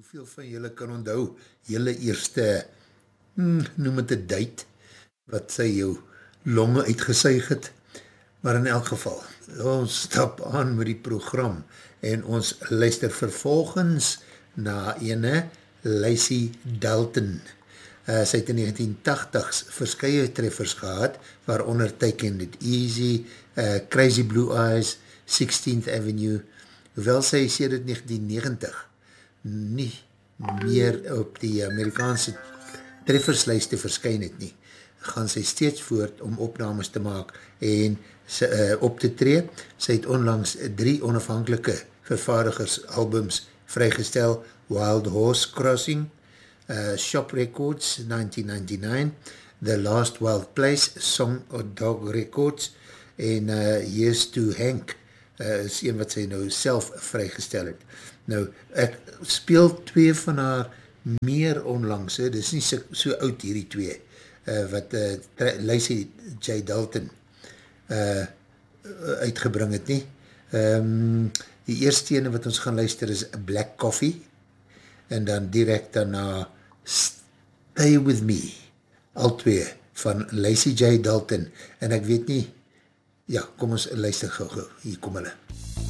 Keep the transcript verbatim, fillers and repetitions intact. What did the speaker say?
hoeveel van julle kan onthou, julle eerste, hmm, noem het een date, wat sy jou longe uitgesuig het, maar in elk geval, ons stap aan met die program, en ons luister vervolgens na ene Lacey Dalton. Uh, sy het in negentien tachtigs verskye treffers gehad, waaronder Taking It Easy, uh, Crazy Blue Eyes, sixteenth Avenue, hoewel sy sedert negentien negentig nie meer op die Amerikaanse trefferslijste verskyn het nie, gaan sy steeds voort om opnames te maak en sy, uh, op te tree. Sy het onlangs drie onafhanklike vervaardigers albums vrygestel, Wild Horse Crossing, uh, Shop Records nineteen ninety-nine, The Last Wild Place, Song of Dog Records, en uh, Here's to Hank, uh, is een wat sy nou self vrygestel het. Nou, ek speel twee van haar meer onlangs, he, dit is nie so, so oud hierdie twee, uh, wat uh, Lacey J. Dalton uh, uitgebring het nie. Um, die eerste ene wat ons gaan luister is Black Coffee, en dan direct daarna Stay With Me, al twee van Lacey J. Dalton, en ek weet nie, ja, kom ons luister gauw, gauw, hier kom hulle.